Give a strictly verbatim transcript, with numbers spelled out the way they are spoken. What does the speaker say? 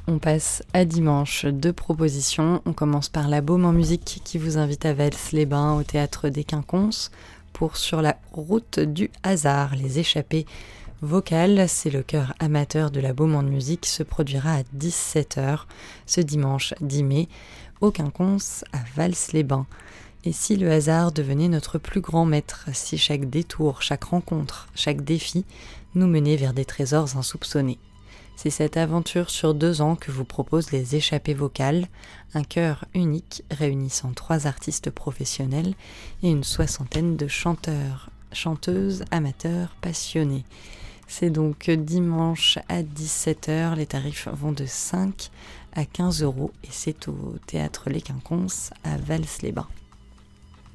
On passe à dimanche, deux propositions. On commence par la Baume en musique qui vous invite à Vals-les-Bains au théâtre des Quinconces pour Sur la route du hasard, les échappées vocales. C'est le chœur amateur de la Baume en musique se produira à dix-sept heures ce dimanche dix mai au Quinconces à Vals-les-Bains. Et si le hasard devenait notre plus grand maître, si chaque détour, chaque rencontre, chaque défi nous menait vers des trésors insoupçonnés? C'est cette aventure sur deux ans que vous propose les échappées vocales, un chœur unique réunissant trois artistes professionnels et une soixantaine de chanteurs, chanteuses, amateurs, passionnés. C'est donc dimanche à dix-sept heures, les tarifs vont de cinq à quinze euros et c'est au théâtre Les Quinconces à Vals-les-Bains.